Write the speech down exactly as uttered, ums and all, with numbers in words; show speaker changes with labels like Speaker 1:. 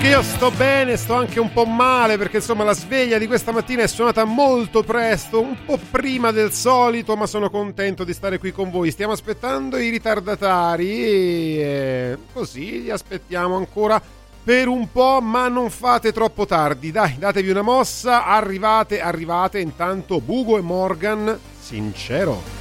Speaker 1: Anche io sto bene, sto anche un po' male perché insomma la sveglia di questa mattina è suonata molto presto, un po' prima del solito, ma sono contento di stare qui con voi. Stiamo aspettando i ritardatari e così li aspettiamo ancora per un po', ma non fate troppo tardi, dai, datevi una mossa, arrivate, arrivate, intanto Bugo e Morgan, Sincero.